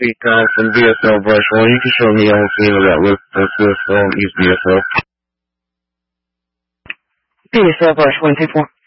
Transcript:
Pete Tom from BSL Brush 1. You can show me your whole scene of that with East BSL. BSL Brush 124.